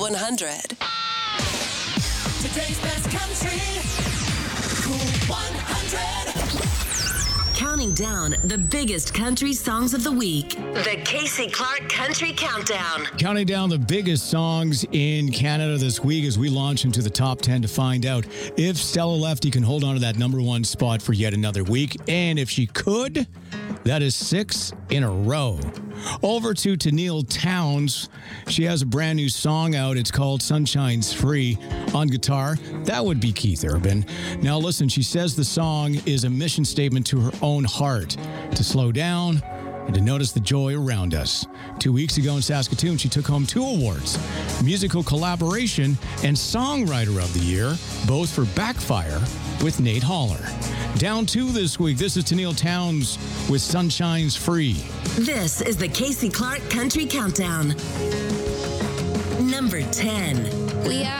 100. Today's best country. Cool 100. Counting down the biggest country songs of the week. The Casey Clark Country Countdown. Counting down the biggest songs in Canada this week as we launch into the top 10 to find out if Stella Lefty can hold on to that number one spot for yet another week. And if she could, that is 6 in a row. Over to Tenille Townes. She has a brand new song out. It's called Sunshine's Free. On guitar, that would be Keith Urban. Now listen, she says the song is a mission statement to her own heart to slow down and to notice the joy around us. 2 weeks ago in Saskatoon, she took home 2 awards, Musical Collaboration and Songwriter of the Year, both for Backfire with Nate Holler. Down 2 this week, this is Tenille Townes with Sunshine's Free. This is the Casey Clark Country Countdown. Number 10. We are